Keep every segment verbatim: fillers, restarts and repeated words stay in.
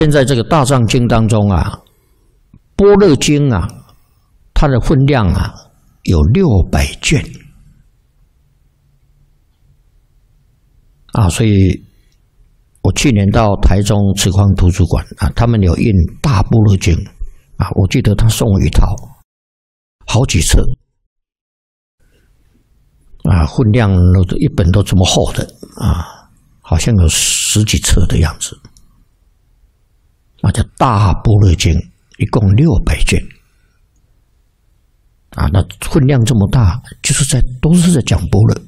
现在这个大藏经当中啊，般若经啊，它的分量啊有六百卷啊，所以我去年到台中慈光图书馆啊，他们有印大般若经啊，我记得他送我一套，好几册啊，分量都一本都这么厚的啊，好像有十几册的样子。啊，叫大般若经，一共六百卷啊，那分量这么大，就是在都是在讲般若。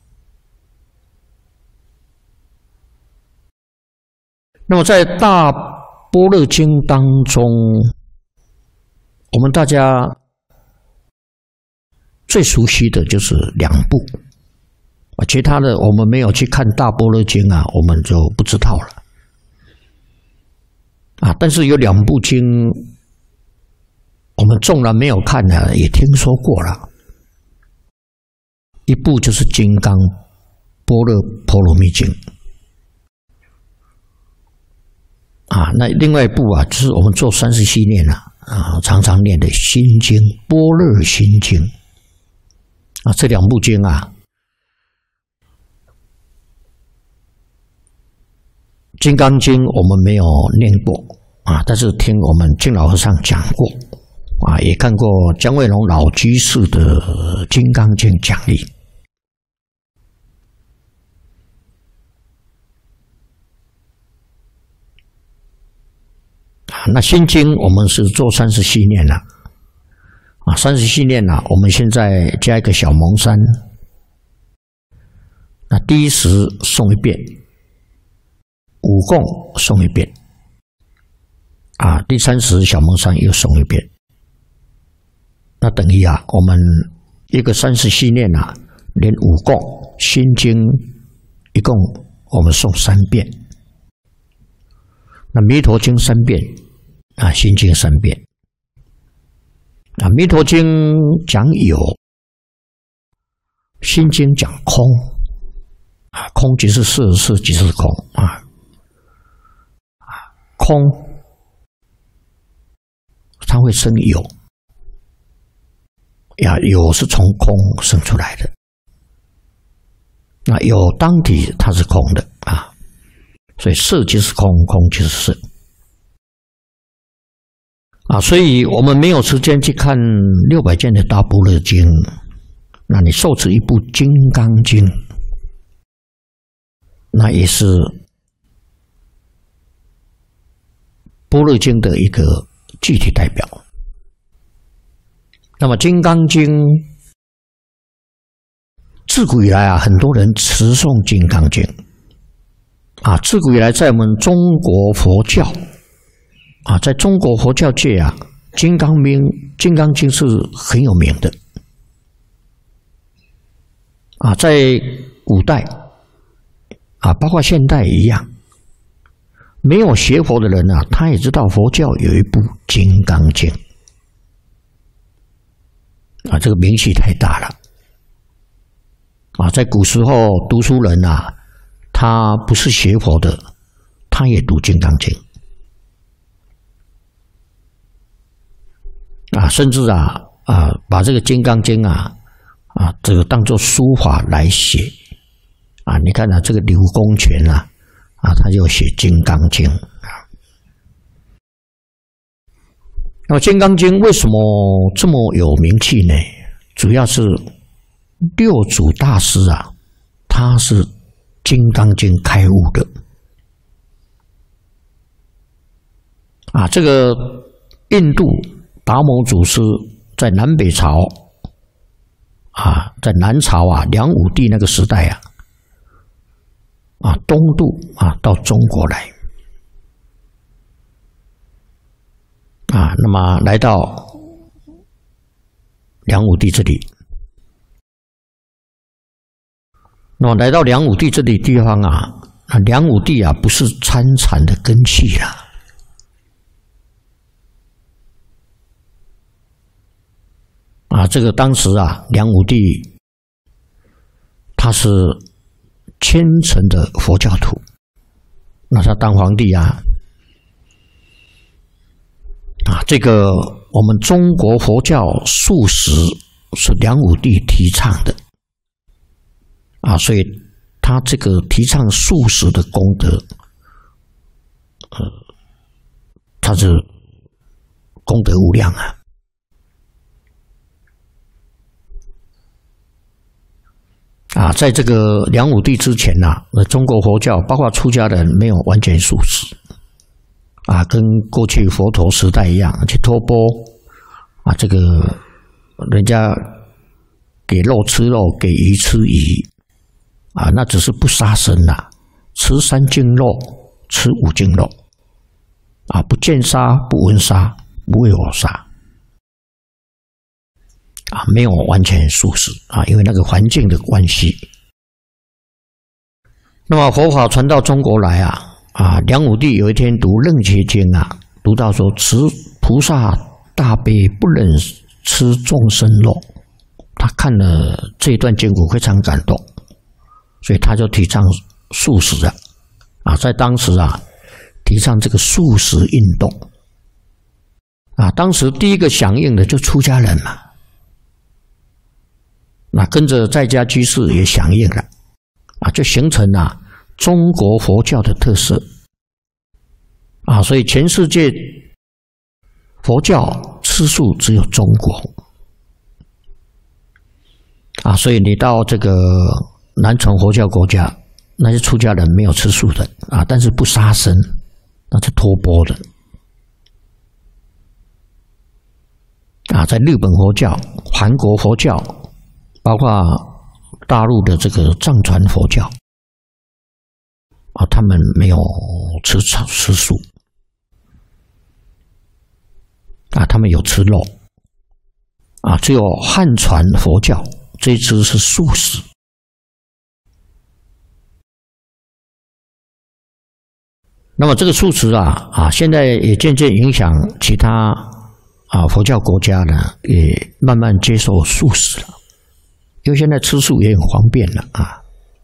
那么在大般若经当中，我们大家最熟悉的就是两部啊，其他的我们没有去看大般若经啊，我们就不知道了。啊，但是有两部经，我们纵然没有看呢，也听说过了。一部就是《金刚般若波罗蜜经》啊，那另外一部啊，就是我们做三十七念啊，啊，常常念的《心经》《般若心经》啊，这两部经啊。《金刚经》我们没有念过啊，但是听我们净老和尚讲过啊，也看过姜惠龙老居士的《金刚经》讲义啊。那《心经》我们是做三十七念了啊，三十七念了，我们现在加一个小蒙山，那第一时诵一遍。五供诵一遍，啊，第三时小蒙山又诵一遍，那等于啊，我们一个三十七念啊，连五供、心经一共我们诵三遍，那弥陀经三遍，啊，心经三遍，啊，弥陀经讲有，心经讲空，啊，空即是色，色即是空啊。空，它会生有，呀，有是从空生出来的。那有当体它是空的啊，所以色即是空，空即是色啊。所以我们没有时间去看六百卷的大般若经，那你受持一部《金刚经》，那也是般若经的一个具体代表。那么《金刚经》自古以来啊，很多人持诵《金刚经》啊。自古以来，在我们中国佛教啊，在中国佛教界啊，《金刚经》《金刚经》是很有名的啊。在古代啊，包括现代一样。没有学佛的人啊，他也知道佛教有一部《金刚经》啊，这个名气太大了啊！在古时候，读书人啊，他不是学佛的，他也读《金刚经》啊，甚至啊啊，把这个《金刚经》啊啊，这个当作书法来写啊。你看啊，这个刘公权啊。啊，他就写《金刚经》啊。那么《金刚经》为什么这么有名气呢？主要是六祖大师啊，他是《金刚经》开悟的啊。这个印度达摩祖师在南北朝啊，在南朝啊，梁武帝那个时代啊。啊，东渡啊，到中国来啊，那么来到梁武帝这里，那么来到梁武帝这里地方啊，啊，梁武帝啊，不是参禅的根器啦，啊，这个当时啊，梁武帝他是虔诚的佛教徒，那他当皇帝啊， 这个我们中国佛教素食是梁武帝提倡的啊，所以他这个提倡素食的功德，呃，他是功德无量啊。啊，在这个梁武帝之前呐、啊，那中国佛教包括出家人没有完全素食，啊，跟过去佛陀时代一样，去托钵啊，这个人家给肉吃肉，给鱼吃鱼，啊，那只是不杀生呐、啊，吃三净肉，吃五净肉，啊，不见杀，不闻杀，不为我杀。啊，没有完全素食啊，因为那个环境的关系。那么佛法传到中国来啊，啊，梁武帝有一天读《楞伽经》啊，读到说：“此菩萨大悲，不忍吃众生肉。”他看了这一段经文非常感动，所以他就提倡素食了。啊，在当时啊，提倡这个素食运动。啊，当时第一个响应的就出家人嘛。那跟着在家居士也响应了，啊，就形成了中国佛教的特色，啊，所以全世界佛教吃素只有中国，啊，所以你到这个南传佛教国家，那些出家人没有吃素的啊，但是不杀生，那是托钵的，啊，在日本佛教、韩国佛教。包括大陆的这个藏传佛教啊，他们没有吃草吃素啊，他们有吃肉啊，只有汉传佛教这一支是素食。那么这个素食啊啊，现在也渐渐影响其他啊佛教国家呢，也慢慢接受素食了。因为现在吃素也很方便了啊！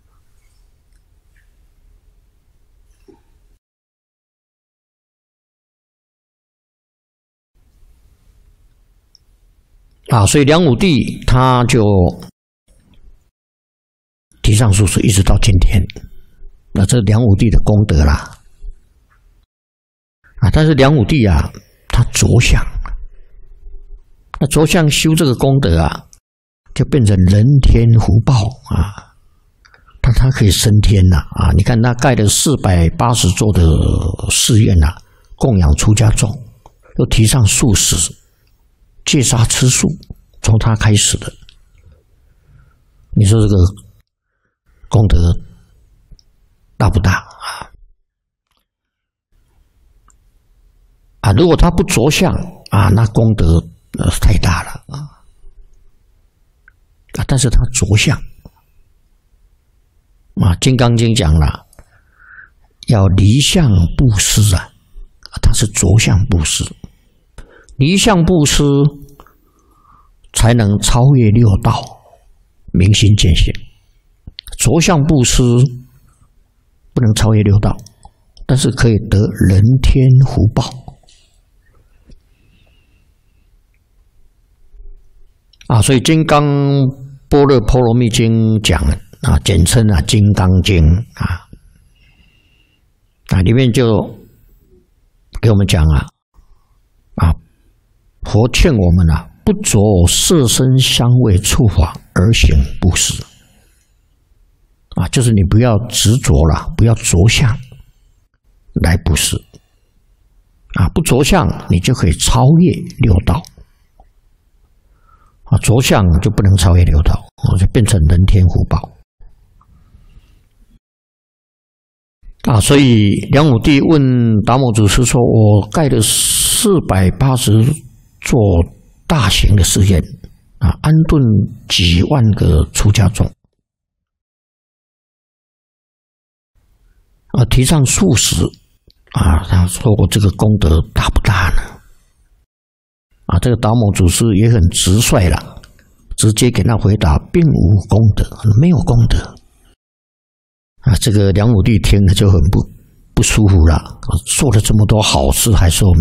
啊，所以梁武帝他就提倡素食，一直到今天。那这是梁武帝的功德啦！啊，但是梁武帝啊，他着相，那着相修这个功德啊。就变成人天福报啊，他他可以升天呐 啊, 啊！你看他盖了四百八十座的寺院呐、啊，供养出家众，又提倡素食，戒杀吃素，从他开始的。你说这个功德大不大啊？啊，如果他不着相啊，那功德呃太大了啊！但是他着相啊，《金刚经》讲了，要离相布施啊，他是着相布施，离相布施才能超越六道，明心见性。着相布施不能超越六道，但是可以得人天福报。啊，所以《金刚般若波罗蜜经》讲啊，简称啊《金刚经》啊，啊里面就给我们讲啊，啊佛劝我们啊，不着色身香味触法而行布施，啊，就是你不要执着了，不要着相来布施，啊，不着相你就可以超越六道。啊，着相就不能超越六道，就变成人天福报。啊，所以梁武帝问达摩祖师说：“我盖了四百八十座大型的寺院，啊，安顿几万个出家众，啊，提倡素食，啊，他说我这个功德大不大呢？”啊，这个达摩祖师也很直率了，直接给他回答，并无功德，没有功德。啊，这个梁武帝听了就很不不舒服了，做了这么多好事，还说